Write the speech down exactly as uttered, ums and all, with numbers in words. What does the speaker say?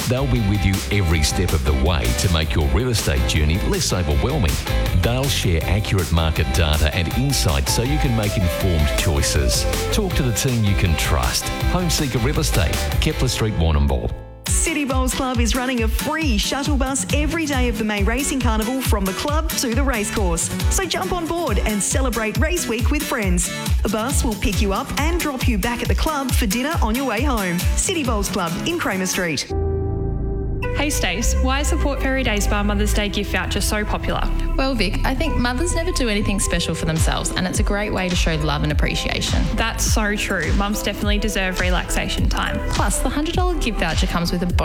They'll be with you every step of the way to make your real estate journey less overwhelming. They'll share accurate market data and insights so you can make informed choices. Talk to the team you can trust. Home Seeker Real Estate, Kepler Street, Warrnambool. City Bowls Club is running a free shuttle bus every day of the May Racing Carnival from the club to the racecourse. So jump on board and celebrate Race Week with friends. The bus will pick you up and drop you back at the club for dinner on your way home. City Bowls Club in Kramer Street. Hey Stace, why is the Port Fairy Day Spa Mother's Day gift voucher so popular? Well, Vic, I think mothers never do anything special for themselves, and it's a great way to show love and appreciation. That's so true. Mums definitely deserve relaxation time. Plus, the one hundred dollars gift voucher comes with a bonus